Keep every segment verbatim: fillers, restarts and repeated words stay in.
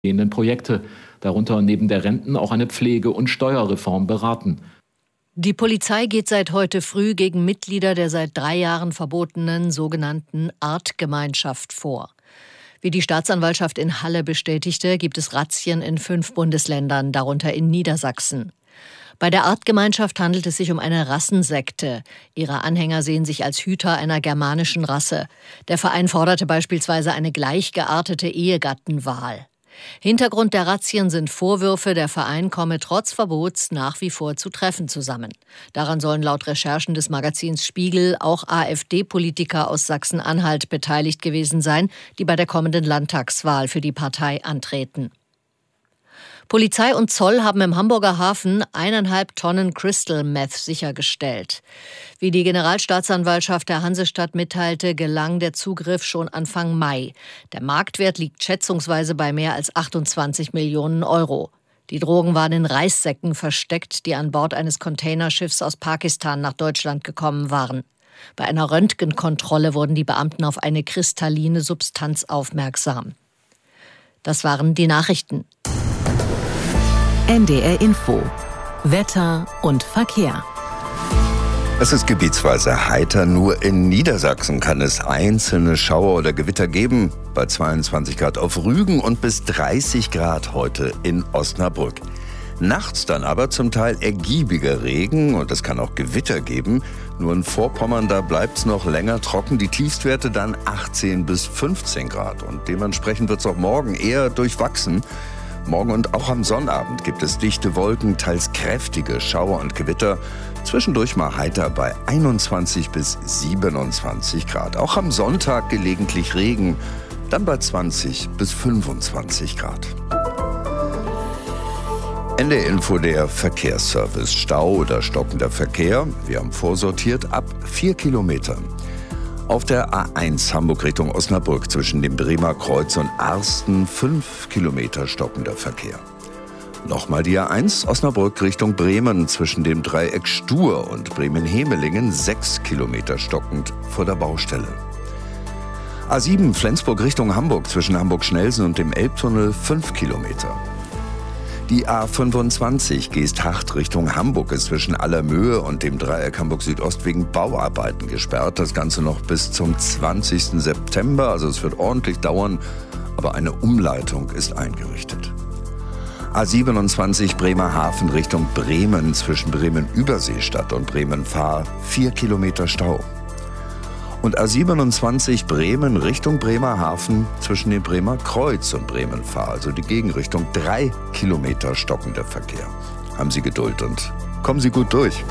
Projekte, darunter neben der Renten auch eine Pflege- und Steuerreform beraten. Die Polizei geht seit heute früh gegen Mitglieder der seit drei Jahren verbotenen sogenannten Artgemeinschaft vor. Wie die Staatsanwaltschaft in Halle bestätigte, gibt es Razzien in fünf Bundesländern, darunter in Niedersachsen. Bei der Artgemeinschaft handelt es sich um eine Rassensekte. Ihre Anhänger sehen sich als Hüter einer germanischen Rasse. Der Verein forderte beispielsweise eine gleichgeartete Ehegattenwahl. Hintergrund der Razzien sind Vorwürfe, der Verein komme trotz Verbots nach wie vor zu Treffen zusammen. Daran sollen laut Recherchen des Magazins Spiegel auch AfD-Politiker aus Sachsen-Anhalt beteiligt gewesen sein, die bei der kommenden Landtagswahl für die Partei antreten. Polizei und Zoll haben im Hamburger Hafen eineinhalb Tonnen Crystal Meth sichergestellt. Wie die Generalstaatsanwaltschaft der Hansestadt mitteilte, gelang der Zugriff schon Anfang Mai. Der Marktwert liegt schätzungsweise bei mehr als achtundzwanzig Millionen Euro. Die Drogen waren in Reissäcken versteckt, die an Bord eines Containerschiffs aus Pakistan nach Deutschland gekommen waren. Bei einer Röntgenkontrolle wurden die Beamten auf eine kristalline Substanz aufmerksam. Das waren die Nachrichten. N D R Info. Wetter und Verkehr. Es ist gebietsweise heiter. Nur in Niedersachsen kann es einzelne Schauer oder Gewitter geben. Bei zweiundzwanzig Grad auf Rügen und bis dreißig Grad heute in Osnabrück. Nachts dann aber zum Teil ergiebiger Regen und es kann auch Gewitter geben. Nur in Vorpommern, da bleibt es noch länger trocken. Die Tiefstwerte dann achtzehn bis fünfzehn Grad. Und dementsprechend wird es auch morgen eher durchwachsen. Morgen und auch am Sonnabend gibt es dichte Wolken, teils kräftige Schauer und Gewitter. Zwischendurch mal heiter bei einundzwanzig bis siebenundzwanzig Grad. Auch am Sonntag gelegentlich Regen, dann bei zwanzig bis fünfundzwanzig Grad. Ende Info der Verkehrsservice. Stau oder stockender Verkehr. Wir haben vorsortiert ab vier Kilometern. Auf der A eins Hamburg Richtung Osnabrück zwischen dem Bremer Kreuz und Arsten fünf Kilometer stockender Verkehr. Nochmal die A eins Osnabrück Richtung Bremen zwischen dem Dreieck Stur und Bremen-Hemelingen sechs Kilometer stockend vor der Baustelle. A sieben Flensburg Richtung Hamburg zwischen Hamburg-Schnelsen und dem Elbtunnel fünf Kilometer. Die A fünfundzwanzig Geesthacht Richtung Hamburg ist zwischen Allermöhe und dem Dreieck Hamburg Südost wegen Bauarbeiten gesperrt. Das Ganze noch bis zum zwanzigsten September, also es wird ordentlich dauern, aber eine Umleitung ist eingerichtet. A siebenundzwanzig Bremerhaven Richtung Bremen zwischen Bremen-Überseestadt und Bremen-Fahr vier Kilometer Stau. Und A siebenundzwanzig Bremen Richtung Bremerhaven zwischen dem Bremer Kreuz und Bremen-Fahr, also die Gegenrichtung, drei Kilometer stockender Verkehr. Haben Sie Geduld und kommen Sie gut durch.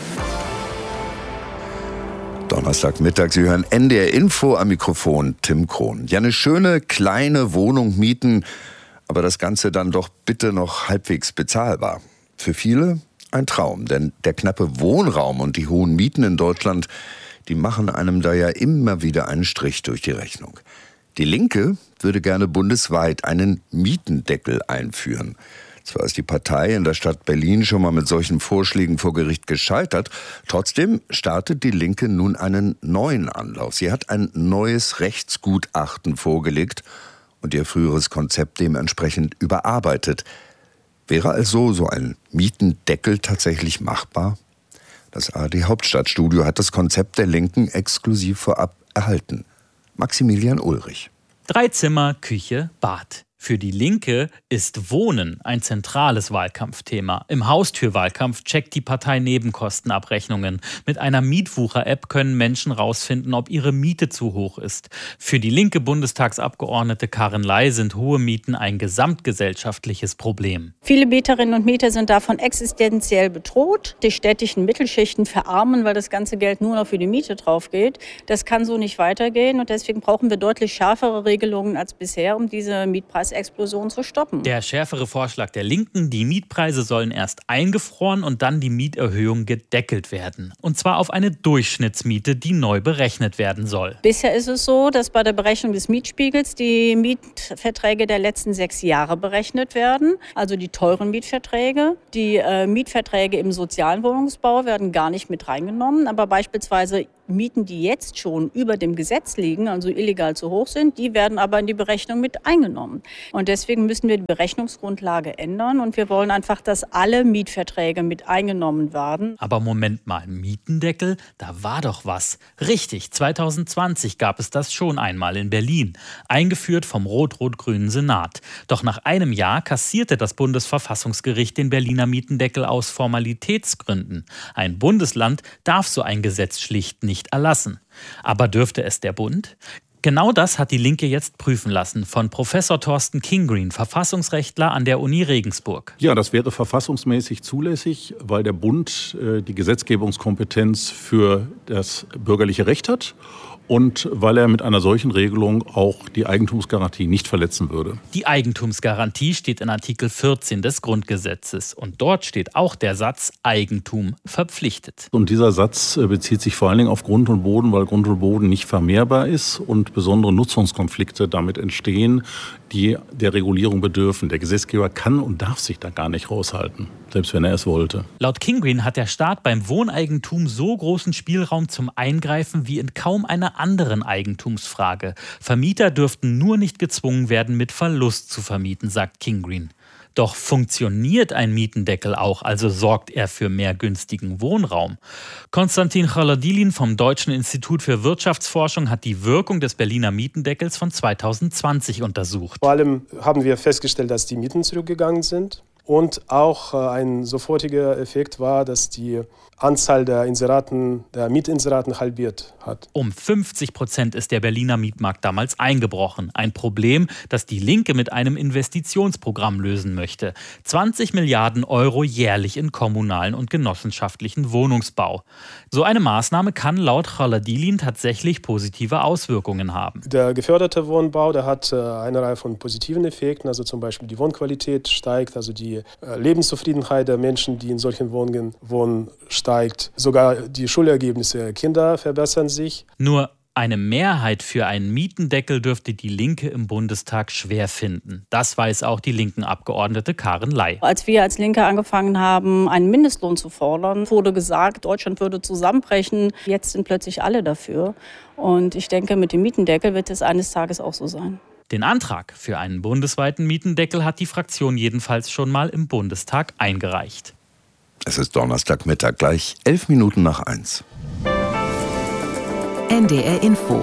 Donnerstagmittag, Sie hören N D R Info, am Mikrofon Tim Krohn. Ja, eine schöne kleine Wohnung mieten, aber das Ganze dann doch bitte noch halbwegs bezahlbar. Für viele ein Traum, denn der knappe Wohnraum und die hohen Mieten in Deutschland, die machen einem da ja immer wieder einen Strich durch die Rechnung. Die Linke würde gerne bundesweit einen Mietendeckel einführen. Zwar ist die Partei in der Stadt Berlin schon mal mit solchen Vorschlägen vor Gericht gescheitert, trotzdem startet die Linke nun einen neuen Anlauf. Sie hat ein neues Rechtsgutachten vorgelegt und ihr früheres Konzept dementsprechend überarbeitet. Wäre also so ein Mietendeckel tatsächlich machbar? Das A R D-Hauptstadtstudio hat das Konzept der Linken exklusiv vorab erhalten. Maximilian Ulrich. Drei Zimmer, Küche, Bad. Für die Linke ist Wohnen ein zentrales Wahlkampfthema. Im Haustürwahlkampf checkt die Partei Nebenkostenabrechnungen. Mit einer Mietwucher-App können Menschen rausfinden, ob ihre Miete zu hoch ist. Für die linke Bundestagsabgeordnete Karin Ley sind hohe Mieten ein gesamtgesellschaftliches Problem. Viele Mieterinnen und Mieter sind davon existenziell bedroht. Die städtischen Mittelschichten verarmen, weil das ganze Geld nur noch für die Miete drauf geht. Das kann so nicht weitergehen und deswegen brauchen wir deutlich schärfere Regelungen als bisher, um diese Mietpreise Explosion zu stoppen. Der schärfere Vorschlag der Linken, die Mietpreise sollen erst eingefroren und dann die Mieterhöhung gedeckelt werden. Und zwar auf eine Durchschnittsmiete, die neu berechnet werden soll. Bisher ist es so, dass bei der Berechnung des Mietspiegels die Mietverträge der letzten sechs Jahre berechnet werden. Also die teuren Mietverträge. Die äh, Mietverträge im sozialen Wohnungsbau werden gar nicht mit reingenommen. Aber beispielsweise Mieten, die jetzt schon über dem Gesetz liegen, also illegal zu hoch sind, die werden aber in die Berechnung mit eingenommen. Und deswegen müssen wir die Berechnungsgrundlage ändern und wir wollen einfach, dass alle Mietverträge mit eingenommen werden. Aber Moment mal, Mietendeckel, da war doch was. Richtig, zwanzig zwanzig gab es das schon einmal in Berlin, eingeführt vom rot-rot-grünen Senat. Doch nach einem Jahr kassierte das Bundesverfassungsgericht den Berliner Mietendeckel aus Formalitätsgründen. Ein Bundesland darf so ein Gesetz schlicht nicht erlassen. Aber dürfte es der Bund? Genau das hat die Linke jetzt prüfen lassen von Professor Thorsten Kingreen, Verfassungsrechtler an der Uni Regensburg. Ja, das wäre verfassungsmäßig zulässig, weil der Bund äh, die Gesetzgebungskompetenz für das bürgerliche Recht hat. Und weil er mit einer solchen Regelung auch die Eigentumsgarantie nicht verletzen würde. Die Eigentumsgarantie steht in Artikel vierzehn des Grundgesetzes. Und dort steht auch der Satz Eigentum verpflichtet. Und dieser Satz bezieht sich vor allen Dingen auf Grund und Boden, weil Grund und Boden nicht vermehrbar ist und besondere Nutzungskonflikte damit entstehen, die der Regulierung bedürfen. Der Gesetzgeber kann und darf sich da gar nicht raushalten, selbst wenn er es wollte. Laut Kingreen hat der Staat beim Wohneigentum so großen Spielraum zum Eingreifen wie in kaum einer anderen Eigentumsfrage. Vermieter dürften nur nicht gezwungen werden, mit Verlust zu vermieten, sagt Kingreen. Doch funktioniert ein Mietendeckel auch, also sorgt er für mehr günstigen Wohnraum? Konstantin Chaladilin vom Deutschen Institut für Wirtschaftsforschung hat die Wirkung des Berliner Mietendeckels von zwanzig zwanzig untersucht. Vor allem haben wir festgestellt, dass die Mieten zurückgegangen sind. Und auch ein sofortiger Effekt war, dass die Anzahl der Inseraten, der Mietinseraten halbiert hat. Um fünfzig Prozent ist der Berliner Mietmarkt damals eingebrochen. Ein Problem, das die Linke mit einem Investitionsprogramm lösen möchte. zwanzig Milliarden Euro jährlich in kommunalen und genossenschaftlichen Wohnungsbau. So eine Maßnahme kann laut Chaladilin tatsächlich positive Auswirkungen haben. Der geförderte Wohnbau, der hat eine Reihe von positiven Effekten. Also zum Beispiel die Wohnqualität steigt, also die Lebenszufriedenheit der Menschen, die in solchen Wohnungen wohnen, steigt. Sogar die Schulergebnisse der Kinder verbessern sich. Nur eine Mehrheit für einen Mietendeckel dürfte die Linke im Bundestag schwer finden. Das weiß auch die linken Abgeordnete Karin Ley. Als wir als Linke angefangen haben, einen Mindestlohn zu fordern, wurde gesagt, Deutschland würde zusammenbrechen. Jetzt sind plötzlich alle dafür. Und ich denke, mit dem Mietendeckel wird es eines Tages auch so sein. Den Antrag für einen bundesweiten Mietendeckel hat die Fraktion jedenfalls schon mal im Bundestag eingereicht. Es ist Donnerstagmittag, gleich elf Minuten nach eins. N D R Info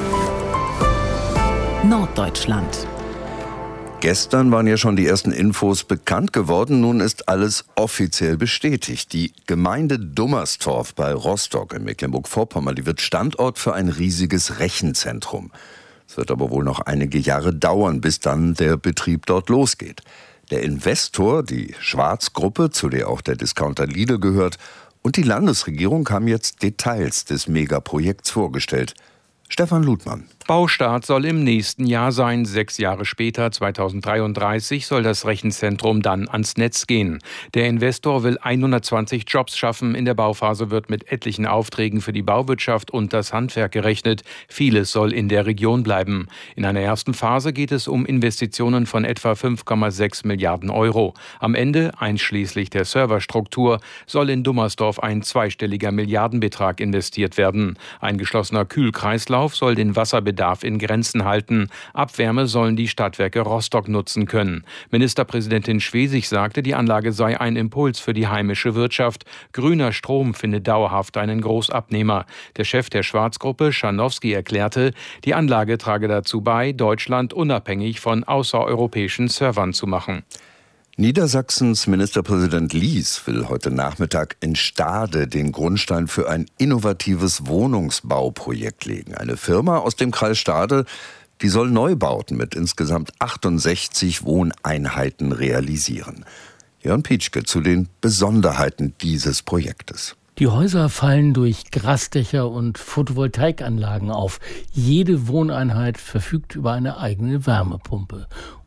Norddeutschland. Gestern waren ja schon die ersten Infos bekannt geworden. Nun ist alles offiziell bestätigt. Die Gemeinde Dummerstorf bei Rostock in Mecklenburg-Vorpommern, die wird Standort für ein riesiges Rechenzentrum. Es wird aber wohl noch einige Jahre dauern, bis dann der Betrieb dort losgeht. Der Investor, die Schwarz-Gruppe, zu der auch der Discounter Lidl gehört, und die Landesregierung haben jetzt Details des Megaprojekts vorgestellt. Stefan Ludmann. Baustart soll im nächsten Jahr sein. Sechs Jahre später, zweitausenddreiunddreißig, soll das Rechenzentrum dann ans Netz gehen. Der Investor will hundertzwanzig Jobs schaffen. In der Bauphase wird mit etlichen Aufträgen für die Bauwirtschaft und das Handwerk gerechnet. Vieles soll in der Region bleiben. In einer ersten Phase geht es um Investitionen von etwa fünf Komma sechs Milliarden Euro. Am Ende, einschließlich der Serverstruktur, soll in Dummersdorf ein zweistelliger Milliardenbetrag investiert werden. Ein geschlossener Kühlkreislauf soll den Wasserbedarf in Grenzen halten. Abwärme sollen die Stadtwerke Rostock nutzen können. Ministerpräsidentin Schwesig sagte, die Anlage sei ein Impuls für die heimische Wirtschaft. Grüner Strom findet dauerhaft einen Großabnehmer. Der Chef der Schwarz-Gruppe, Scharnowski, erklärte, die Anlage trage dazu bei, Deutschland unabhängig von außereuropäischen Servern zu machen. Niedersachsens Ministerpräsident Lies will heute Nachmittag in Stade den Grundstein für ein innovatives Wohnungsbauprojekt legen. Eine Firma aus dem Kreis Stade, die soll Neubauten mit insgesamt achtundsechzig Wohneinheiten realisieren. Jörn Pietschke zu den Besonderheiten dieses Projektes. Die Häuser fallen durch Grasdächer und Photovoltaikanlagen auf. Jede Wohneinheit verfügt über eine eigene Wärmepumpe.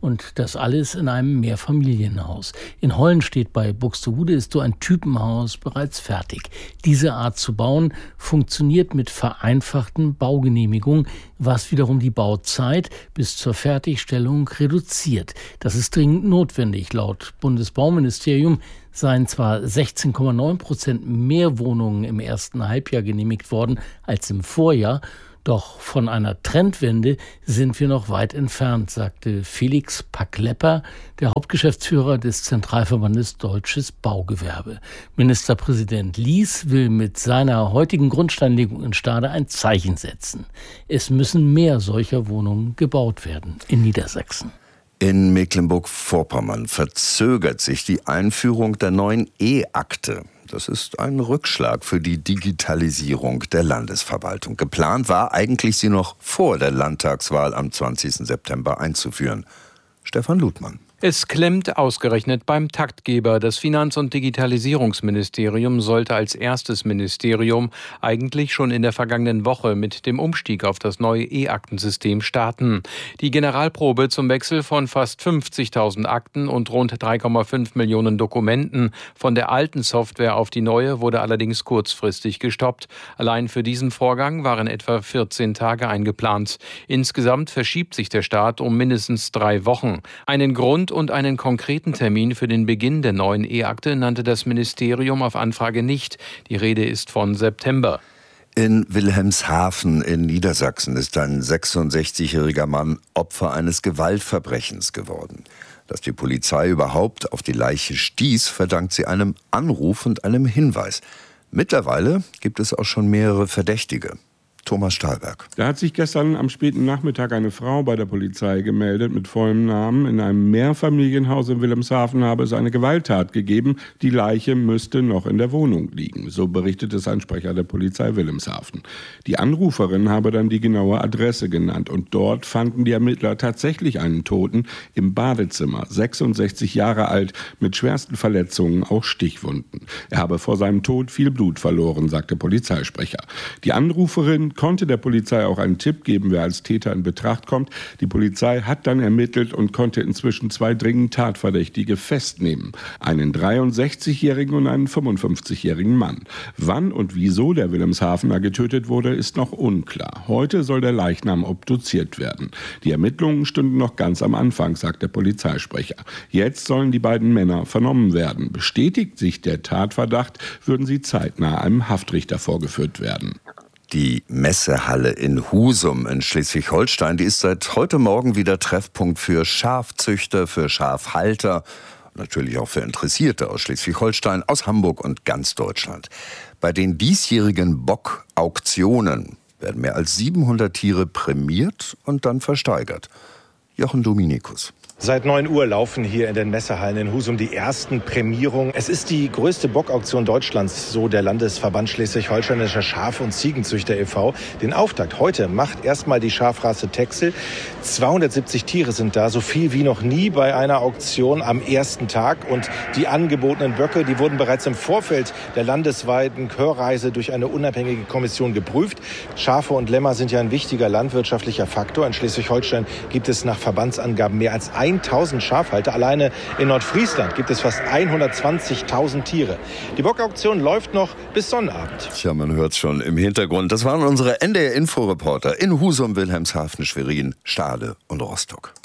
Und das alles in einem Mehrfamilienhaus. In Hollenstedt bei Buxtehude ist so ein Typenhaus bereits fertig. Diese Art zu bauen funktioniert mit vereinfachten Baugenehmigungen, was wiederum die Bauzeit bis zur Fertigstellung reduziert. Das ist dringend notwendig. Laut Bundesbauministerium seien zwar sechzehn Komma neun Prozent mehr Wohnungen im ersten Halbjahr genehmigt worden als im Vorjahr, doch von einer Trendwende sind wir noch weit entfernt, sagte Felix Packlepper, der Hauptgeschäftsführer des Zentralverbandes Deutsches Baugewerbe. Ministerpräsident Lies will mit seiner heutigen Grundsteinlegung in Stade ein Zeichen setzen. Es müssen mehr solcher Wohnungen gebaut werden in Niedersachsen. In Mecklenburg-Vorpommern verzögert sich die Einführung der neuen E-Akte. Das ist ein Rückschlag für die Digitalisierung der Landesverwaltung. Geplant war eigentlich, sie noch vor der Landtagswahl am zwanzigsten September einzuführen. Stefan Ludmann. Es klemmt ausgerechnet beim Taktgeber. Das Finanz- und Digitalisierungsministerium sollte als erstes Ministerium eigentlich schon in der vergangenen Woche mit dem Umstieg auf das neue E-Aktensystem starten. Die Generalprobe zum Wechsel von fast fünfzigtausend Akten und rund drei Komma fünf Millionen Dokumenten von der alten Software auf die neue wurde allerdings kurzfristig gestoppt. Allein für diesen Vorgang waren etwa vierzehn Tage eingeplant. Insgesamt verschiebt sich der Start um mindestens drei Wochen. Einen Grund und einen konkreten Termin für den Beginn der neuen E-Akte nannte das Ministerium auf Anfrage nicht. Die Rede ist von September. In Wilhelmshaven in Niedersachsen ist ein sechsundsechzigjähriger Mann Opfer eines Gewaltverbrechens geworden. Dass die Polizei überhaupt auf die Leiche stieß, verdankt sie einem Anruf und einem Hinweis. Mittlerweile gibt es auch schon mehrere Verdächtige. Thomas Stahlberg. Da hat sich gestern am späten Nachmittag eine Frau bei der Polizei gemeldet mit vollem Namen. In einem Mehrfamilienhaus in Wilhelmshaven habe es eine Gewalttat gegeben. Die Leiche müsste noch in der Wohnung liegen. So berichtet es ein Sprecher der Polizei Wilhelmshaven. Die Anruferin habe dann die genaue Adresse genannt. Und dort fanden die Ermittler tatsächlich einen Toten im Badezimmer. sechsundsechzig Jahre alt, mit schwersten Verletzungen, auch Stichwunden. Er habe vor seinem Tod viel Blut verloren, sagte Polizeisprecher. Die Anruferin konnte der Polizei auch einen Tipp geben, wer als Täter in Betracht kommt. Die Polizei hat dann ermittelt und konnte inzwischen zwei dringend Tatverdächtige festnehmen. Einen dreiundsechzigjährigen und einen fünfundfünfzigjährigen Mann. Wann und wieso der Wilhelmshavener getötet wurde, ist noch unklar. Heute soll der Leichnam obduziert werden. Die Ermittlungen stünden noch ganz am Anfang, sagt der Polizeisprecher. Jetzt sollen die beiden Männer vernommen werden. Bestätigt sich der Tatverdacht, würden sie zeitnah einem Haftrichter vorgeführt werden. Die Messehalle in Husum in Schleswig-Holstein, die ist seit heute Morgen wieder Treffpunkt für Schafzüchter, für Schafhalter, natürlich auch für Interessierte aus Schleswig-Holstein, aus Hamburg und ganz Deutschland. Bei den diesjährigen Bock-Auktionen werden mehr als siebenhundert Tiere prämiert und dann versteigert. Jochen Dominikus. Seit neun Uhr laufen hier in den Messehallen in Husum die ersten Prämierungen. Es ist die größte Bockauktion Deutschlands, so der Landesverband Schleswig-Holsteinischer Schaf- und Ziegenzüchter e V Den Auftakt heute macht erstmal die Schafrasse Texel. zweihundertsiebzig Tiere sind da, so viel wie noch nie bei einer Auktion am ersten Tag. Und die angebotenen Böcke, die wurden bereits im Vorfeld der landesweiten Hörreise durch eine unabhängige Kommission geprüft. Schafe und Lämmer sind ja ein wichtiger landwirtschaftlicher Faktor. In Schleswig-Holstein gibt es nach Verbandsangaben mehr als tausend Schafhalter. Alleine in Nordfriesland gibt es fast hundertzwanzigtausend Tiere. Die Bockauktion läuft noch bis Sonnabend. Tja, man hört es schon im Hintergrund. Das waren unsere N D R-Info-Reporter in Husum, Wilhelmshaven, Schwerin, Stade und Rostock.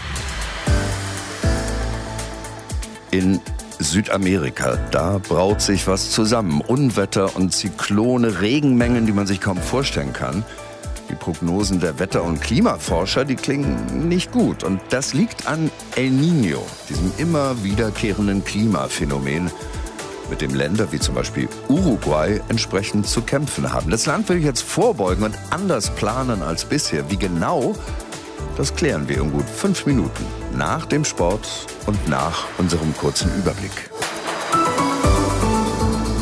In Südamerika, da braut sich was zusammen. Unwetter und Zyklone, Regenmengen, die man sich kaum vorstellen kann. Die Prognosen der Wetter- und Klimaforscher, die klingen nicht gut. Und das liegt an El Niño, diesem immer wiederkehrenden Klimaphänomen, mit dem Länder wie zum Beispiel Uruguay entsprechend zu kämpfen haben. Das Land will jetzt vorbeugen und anders planen als bisher. Wie genau, das klären wir in gut fünf Minuten nach dem Sport und nach unserem kurzen Überblick.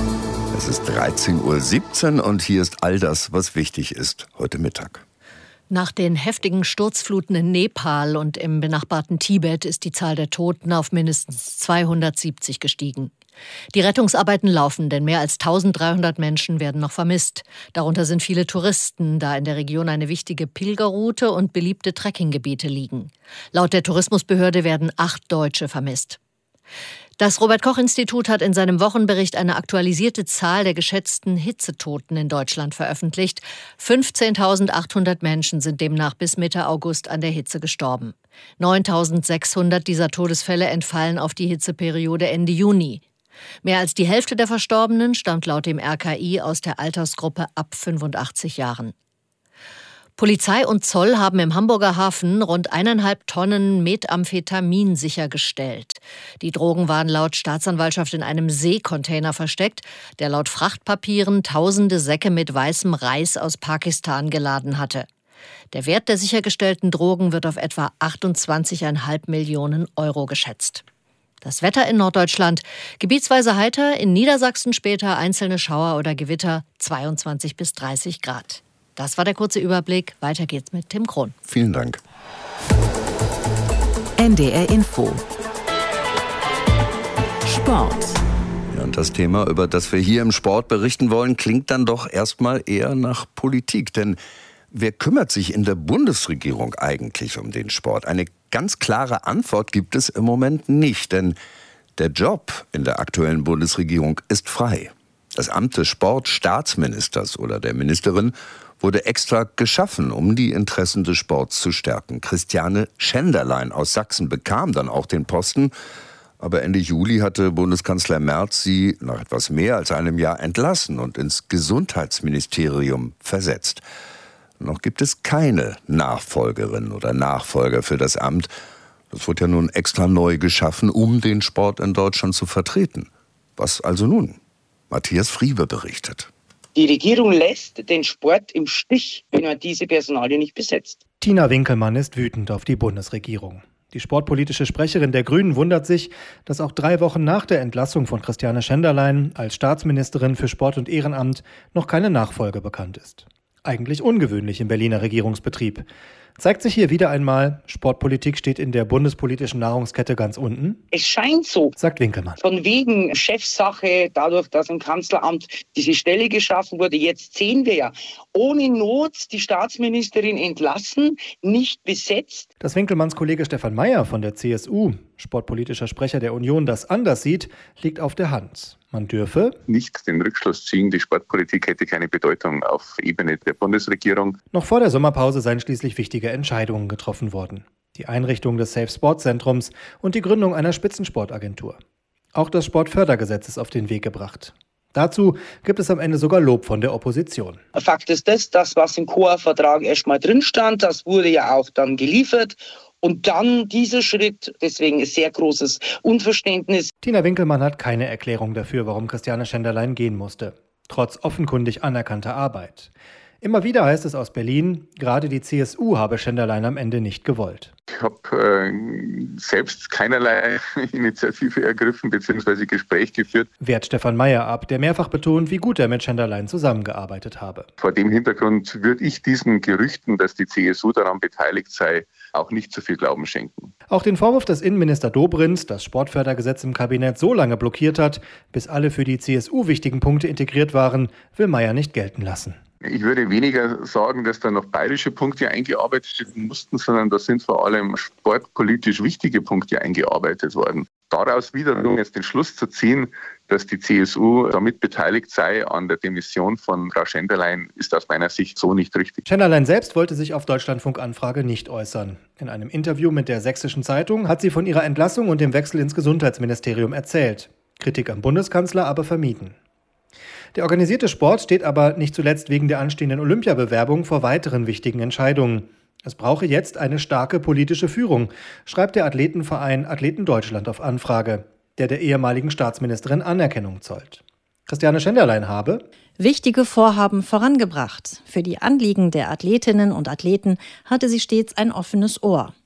Es ist dreizehn Uhr siebzehn und hier ist all das, was wichtig ist heute Mittag. Nach den heftigen Sturzfluten in Nepal und im benachbarten Tibet ist die Zahl der Toten auf mindestens zweihundertsiebzig gestiegen. Die Rettungsarbeiten laufen, denn mehr als eintausenddreihundert Menschen werden noch vermisst. Darunter sind viele Touristen, da in der Region eine wichtige Pilgerroute und beliebte Trekkinggebiete liegen. Laut der Tourismusbehörde werden acht Deutsche vermisst. Das Robert-Koch-Institut hat in seinem Wochenbericht eine aktualisierte Zahl der geschätzten Hitzetoten in Deutschland veröffentlicht. fünfzehntausendachthundert Menschen sind demnach bis Mitte August an der Hitze gestorben. neuntausendsechshundert dieser Todesfälle entfallen auf die Hitzeperiode Ende Juni. Mehr als die Hälfte der Verstorbenen stammt laut dem R K I aus der Altersgruppe ab fünfundachtzig Jahren. Polizei und Zoll haben im Hamburger Hafen rund eineinhalb Tonnen Methamphetamin sichergestellt. Die Drogen waren laut Staatsanwaltschaft in einem Seekontainer versteckt, der laut Frachtpapieren tausende Säcke mit weißem Reis aus Pakistan geladen hatte. Der Wert der sichergestellten Drogen wird auf etwa achtundzwanzig Komma fünf Millionen Euro geschätzt. Das Wetter in Norddeutschland: gebietsweise heiter, in Niedersachsen später einzelne Schauer oder Gewitter, zweiundzwanzig bis dreißig Grad. Das war der kurze Überblick. Weiter geht's mit Tim Krohn. Vielen Dank. N D R Info. Sport. Ja, und das Thema, über das wir hier im Sport berichten wollen, klingt dann doch erstmal eher nach Politik. Denn wer kümmert sich in der Bundesregierung eigentlich um den Sport? Eine ganz klare Antwort gibt es im Moment nicht. Denn der Job in der aktuellen Bundesregierung ist frei. Das Amt des Sportstaatsministers oder der Ministerin wurde extra geschaffen, um die Interessen des Sports zu stärken. Christiane Schenderlein aus Sachsen bekam dann auch den Posten. Aber Ende Juli hatte Bundeskanzler Merz sie nach etwas mehr als einem Jahr entlassen und ins Gesundheitsministerium versetzt. Noch gibt es keine Nachfolgerin oder Nachfolger für das Amt. Das wurde ja nun extra neu geschaffen, um den Sport in Deutschland zu vertreten. Was also nun? Matthias Friebe berichtet. Die Regierung lässt den Sport im Stich, wenn man diese Personalie nicht besetzt. Tina Winkelmann ist wütend auf die Bundesregierung. Die sportpolitische Sprecherin der Grünen wundert sich, dass auch drei Wochen nach der Entlassung von Christiane Schenderlein als Staatsministerin für Sport und Ehrenamt noch keine Nachfolge bekannt ist. Eigentlich ungewöhnlich im Berliner Regierungsbetrieb. Zeigt sich hier wieder einmal, Sportpolitik steht in der bundespolitischen Nahrungskette ganz unten? Es scheint so, sagt Winkelmann. Von wegen Chefsache, dadurch, dass im Kanzleramt diese Stelle geschaffen wurde. Jetzt sehen wir ja, ohne Not die Staatsministerin entlassen, nicht besetzt. Dass Winkelmanns Kollege Stefan Mayer von der C S U, sportpolitischer Sprecher der Union, das anders sieht, liegt auf der Hand. Man dürfe nicht den Rückschluss ziehen, die Sportpolitik hätte keine Bedeutung auf Ebene der Bundesregierung. Noch vor der Sommerpause seien schließlich wichtige Entscheidungen getroffen worden. Die Einrichtung des Safe Sport Zentrums und die Gründung einer Spitzensportagentur. Auch das Sportfördergesetz ist auf den Weg gebracht. Dazu gibt es am Ende sogar Lob von der Opposition. Fakt ist das, das was im C O A-Vertrag erstmal drin stand, das wurde ja auch dann geliefert. Und dann dieser Schritt, deswegen ist sehr großes Unverständnis. Tina Winkelmann hat keine Erklärung dafür, warum Christiane Schenderlein gehen musste. Trotz offenkundig anerkannter Arbeit. Immer wieder heißt es aus Berlin, gerade die C S U habe Schenderlein am Ende nicht gewollt. Ich habe äh, selbst keinerlei Initiative ergriffen bzw. Gespräch geführt. Wehrt Stefan Mayer ab, der mehrfach betont, wie gut er mit Schenderlein zusammengearbeitet habe. Vor dem Hintergrund würde ich diesen Gerüchten, dass die C S U daran beteiligt sei, auch nicht zu viel Glauben schenken. Auch den Vorwurf, dass Innenminister Dobrindt das Sportfördergesetz im Kabinett so lange blockiert hat, bis alle für die C S U wichtigen Punkte integriert waren, will Mayer nicht gelten lassen. Ich würde weniger sagen, dass da noch bayerische Punkte eingearbeitet werden mussten, sondern da sind vor allem sportpolitisch wichtige Punkte eingearbeitet worden. Daraus wiederum jetzt den Schluss zu ziehen, dass die C S U damit beteiligt sei an der Demission von Frau Schenderlein, ist aus meiner Sicht so nicht richtig. Schenderlein selbst wollte sich auf Deutschlandfunk-Anfrage nicht äußern. In einem Interview mit der Sächsischen Zeitung hat sie von ihrer Entlassung und dem Wechsel ins Gesundheitsministerium erzählt. Kritik am Bundeskanzler aber vermieden. Der organisierte Sport steht aber nicht zuletzt wegen der anstehenden Olympiabewerbung vor weiteren wichtigen Entscheidungen. Es brauche jetzt eine starke politische Führung, schreibt der Athletenverein Athleten Deutschland auf Anfrage, der der ehemaligen Staatsministerin Anerkennung zollt. Christiane Schenderlein habe wichtige Vorhaben vorangebracht. Für die Anliegen der Athletinnen und Athleten hatte sie stets ein offenes Ohr.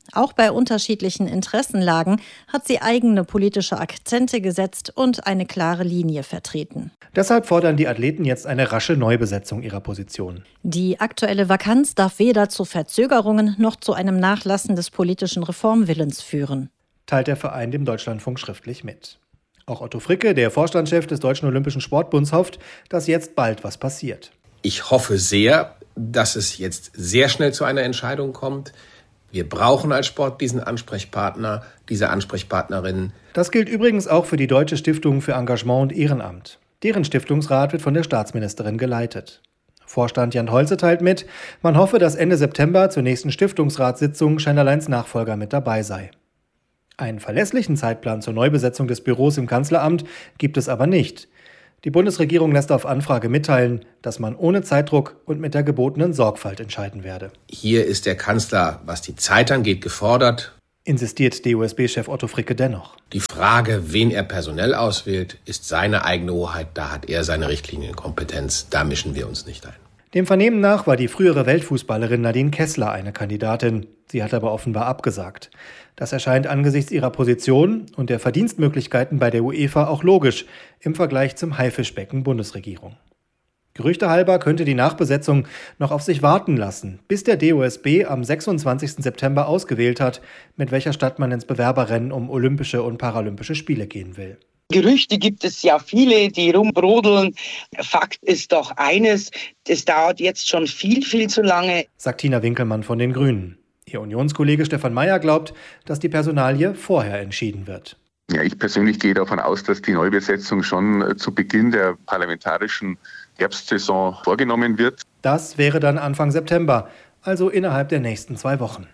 Auch bei unterschiedlichen Interessenlagen hat sie eigene politische Akzente gesetzt und eine klare Linie vertreten. Deshalb fordern die Athleten jetzt eine rasche Neubesetzung ihrer Position. Die aktuelle Vakanz darf weder zu Verzögerungen noch zu einem Nachlassen des politischen Reformwillens führen, teilt der Verein dem Deutschlandfunk schriftlich mit. Auch Otto Fricke, der Vorstandschef des Deutschen Olympischen Sportbunds, hofft, dass jetzt bald was passiert. Ich hoffe sehr, dass es jetzt sehr schnell zu einer Entscheidung kommt. Wir brauchen als Sport diesen Ansprechpartner, diese Ansprechpartnerin. Das gilt übrigens auch für die Deutsche Stiftung für Engagement und Ehrenamt. Deren Stiftungsrat wird von der Staatsministerin geleitet. Vorstand Jan Holze teilt mit, man hoffe, dass Ende September zur nächsten Stiftungsratssitzung Schneiderleins Nachfolger mit dabei sei. Einen verlässlichen Zeitplan zur Neubesetzung des Büros im Kanzleramt gibt es aber nicht. Die Bundesregierung lässt auf Anfrage mitteilen, dass man ohne Zeitdruck und mit der gebotenen Sorgfalt entscheiden werde. Hier ist der Kanzler, was die Zeit angeht, gefordert, insistiert D O S B-Chef Otto Fricke dennoch. Die Frage, wen er personell auswählt, ist seine eigene Hoheit. Da hat er seine Richtlinienkompetenz. Da mischen wir uns nicht ein. Dem Vernehmen nach war die frühere Weltfußballerin Nadine Kessler eine Kandidatin. Sie hat aber offenbar abgesagt. Das erscheint angesichts ihrer Position und der Verdienstmöglichkeiten bei der UEFA auch logisch im Vergleich zum Haifischbecken Bundesregierung. Gerüchte halber könnte die Nachbesetzung noch auf sich warten lassen, bis der D O S B am sechsundzwanzigsten September ausgewählt hat, mit welcher Stadt man ins Bewerberrennen um Olympische und Paralympische Spiele gehen will. Gerüchte gibt es ja viele, die rumbrodeln. Fakt ist doch eines, es dauert jetzt schon viel, viel zu lange, sagt Tina Winkelmann von den Grünen. Ihr Unionskollege Stefan Mayer glaubt, dass die Personalie vorher entschieden wird. Ja, ich persönlich gehe davon aus, dass die Neubesetzung schon zu Beginn der parlamentarischen Herbstsaison vorgenommen wird. Das wäre dann Anfang September, also innerhalb der nächsten zwei Wochen.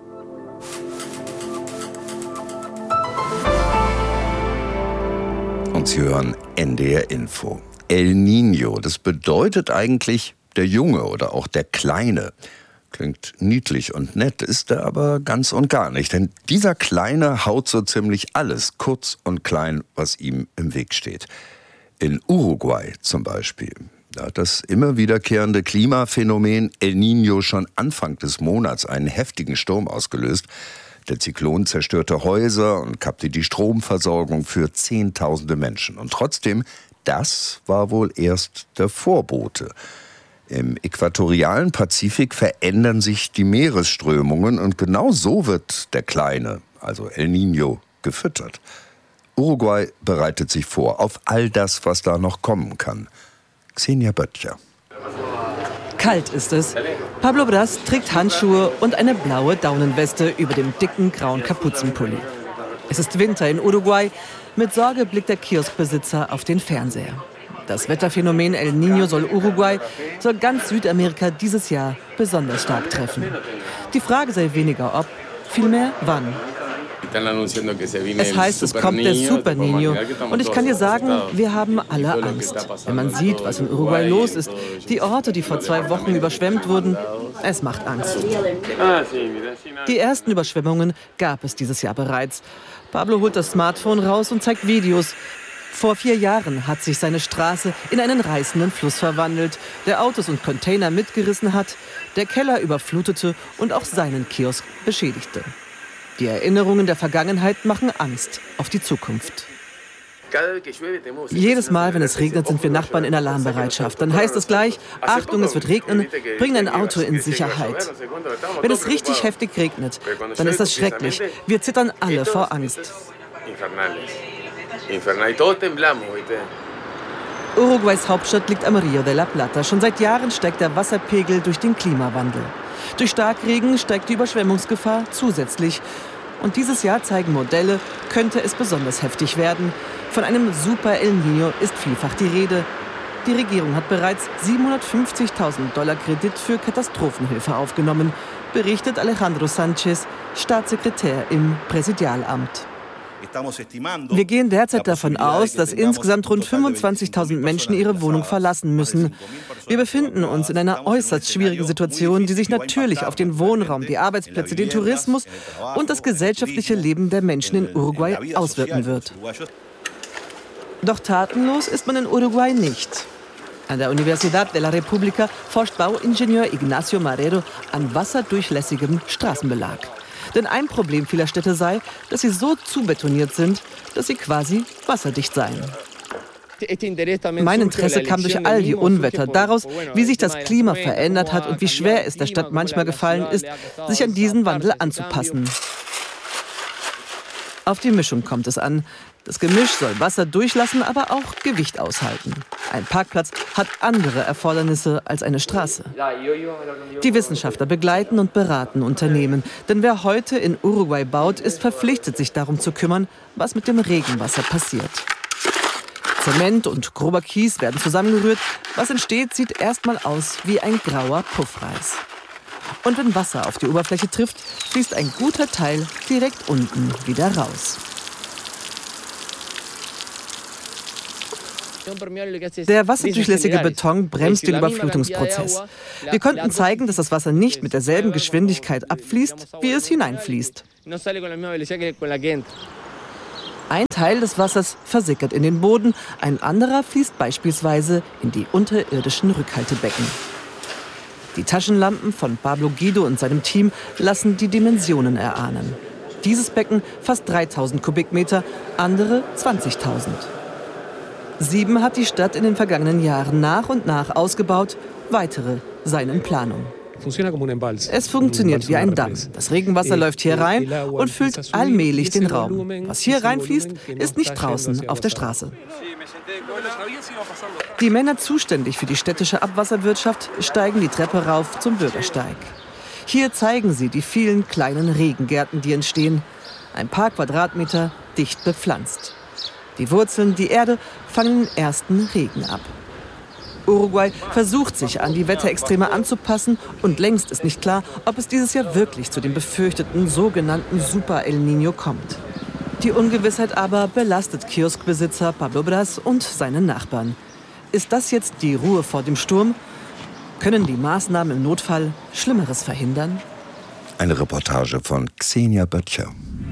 Und Sie hören N D R Info. El Niño, das bedeutet eigentlich der Junge oder auch der Kleine. Klingt niedlich und nett, ist er aber ganz und gar nicht. Denn dieser Kleine haut so ziemlich alles, kurz und klein, was ihm im Weg steht. In Uruguay zum Beispiel, da hat das immer wiederkehrende Klimaphänomen El Niño schon Anfang des Monats einen heftigen Sturm ausgelöst. Der Zyklon zerstörte Häuser und kappte die Stromversorgung für Zehntausende Menschen. Und trotzdem, das war wohl erst der Vorbote. Im äquatorialen Pazifik verändern sich die Meeresströmungen und genau so wird der Kleine, also El Niño, gefüttert. Uruguay bereitet sich vor auf all das, was da noch kommen kann. Xenia Böttcher. Kalt ist es. Pablo Bras trägt Handschuhe und eine blaue Daunenweste über dem dicken grauen Kapuzenpulli. Es ist Winter in Uruguay. Mit Sorge blickt der Kioskbesitzer auf den Fernseher. Das Wetterphänomen El Niño soll Uruguay, soll ganz Südamerika dieses Jahr besonders stark treffen. Die Frage sei weniger ob, vielmehr wann. Es heißt, es kommt der Super Niño. Und ich kann dir sagen, wir haben alle Angst. Wenn man sieht, was in Uruguay los ist, die Orte, die vor zwei Wochen überschwemmt wurden, es macht Angst. Die ersten Überschwemmungen gab es dieses Jahr bereits. Pablo holt das Smartphone raus und zeigt Videos. Vor vier Jahren hat sich seine Straße in einen reißenden Fluss verwandelt, der Autos und Container mitgerissen hat, der Keller überflutete und auch seinen Kiosk beschädigte. Die Erinnerungen der Vergangenheit machen Angst auf die Zukunft. Jedes Mal, wenn es regnet, sind wir Nachbarn in Alarmbereitschaft. Dann heißt es gleich, Achtung, es wird regnen, bring ein Auto in Sicherheit. Wenn es richtig heftig regnet, dann ist das schrecklich. Wir zittern alle vor Angst. Uruguays Hauptstadt liegt am Rio de la Plata. Schon seit Jahren steigt der Wasserpegel durch den Klimawandel. Durch Starkregen steigt die Überschwemmungsgefahr zusätzlich. Und dieses Jahr zeigen Modelle, könnte es besonders heftig werden. Von einem Super El Niño ist vielfach die Rede. Die Regierung hat bereits siebenhundertfünfzigtausend Dollar Kredit für Katastrophenhilfe aufgenommen, berichtet Alejandro Sanchez, Staatssekretär im Präsidialamt. Wir gehen derzeit davon aus, dass insgesamt rund fünfundzwanzigtausend Menschen ihre Wohnung verlassen müssen. Wir befinden uns in einer äußerst schwierigen Situation, die sich natürlich auf den Wohnraum, die Arbeitsplätze, den Tourismus und das gesellschaftliche Leben der Menschen in Uruguay auswirken wird. Doch tatenlos ist man in Uruguay nicht. An der Universidad de la República forscht Bauingenieur Ignacio Marrero an wasserdurchlässigem Straßenbelag. Denn ein Problem vieler Städte sei, dass sie so zubetoniert sind, dass sie quasi wasserdicht seien. Mein Interesse kam durch all die Unwetter, daraus, wie sich das Klima verändert hat und wie schwer es der Stadt manchmal gefallen ist, sich an diesen Wandel anzupassen. Auf die Mischung kommt es an. Das Gemisch soll Wasser durchlassen, aber auch Gewicht aushalten. Ein Parkplatz hat andere Erfordernisse als eine Straße. Die Wissenschaftler begleiten und beraten Unternehmen. Denn wer heute in Uruguay baut, ist verpflichtet, sich darum zu kümmern, was mit dem Regenwasser passiert. Zement und grober Kies werden zusammengerührt. Was entsteht, sieht erstmal aus wie ein grauer Puffreis. Und wenn Wasser auf die Oberfläche trifft, fließt ein guter Teil direkt unten wieder raus. Der wasserdurchlässige Beton bremst den Überflutungsprozess. Wir konnten zeigen, dass das Wasser nicht mit derselben Geschwindigkeit abfließt, wie es hineinfließt. Ein Teil des Wassers versickert in den Boden, ein anderer fließt beispielsweise in die unterirdischen Rückhaltebecken. Die Taschenlampen von Pablo Guido und seinem Team lassen die Dimensionen erahnen. Dieses Becken fast dreitausend Kubikmeter, andere zwanzigtausend. Sieben hat die Stadt in den vergangenen Jahren nach und nach ausgebaut, weitere seien in Planung. Es funktioniert wie ein Damm. Das Regenwasser läuft hier rein und füllt allmählich den Raum. Was hier reinfließt, ist nicht draußen auf der Straße. Die Männer zuständig für die städtische Abwasserwirtschaft steigen die Treppe rauf zum Bürgersteig. Hier zeigen sie die vielen kleinen Regengärten, die entstehen. Ein paar Quadratmeter dicht bepflanzt. Die Wurzeln, die Erde fangen den ersten Regen ab. Uruguay versucht sich an die Wetterextreme anzupassen und längst ist nicht klar, ob es dieses Jahr wirklich zu dem befürchteten sogenannten Super El Niño kommt. Die Ungewissheit aber belastet Kioskbesitzer Pablo Bras und seine Nachbarn. Ist das jetzt die Ruhe vor dem Sturm? Können die Maßnahmen im Notfall Schlimmeres verhindern? Eine Reportage von Xenia Böttcher.